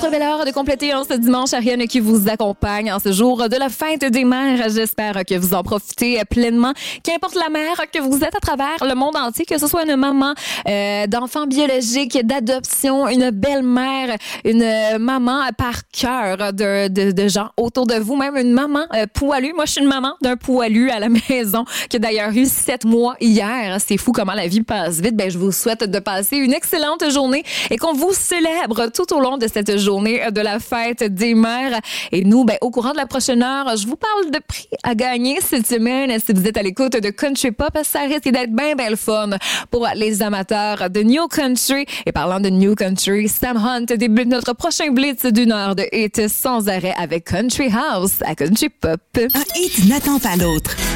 Très belle heure de compléter ce dimanche. Ariane qui vous accompagne en ce jour de la fête des mères. J'espère que vous en profitez pleinement. Qu'importe la mère que vous êtes à travers le monde entier, que ce soit une maman d'enfant biologique, d'adoption, une belle-mère, une maman par cœur de gens autour de vous, même une maman poilue. Moi, je suis une maman d'un poilu à la maison qui a d'ailleurs eu 7 mois hier. C'est fou comment la vie passe vite. Ben, je vous souhaite de passer une excellente journée et qu'on vous célèbre tout au long de cette journée de la fête des mères. Et nous, ben, au courant de la prochaine heure, je vous parle de prix à gagner cette semaine. Si vous êtes à l'écoute de Country Pop, ça risque d'être bien le fun pour les amateurs de New Country. Et parlant de New Country, Sam Hunt débute notre prochain blitz d'une heure de hit sans arrêt avec Country House à Country Pop. Un hit n'attend pas l'autre.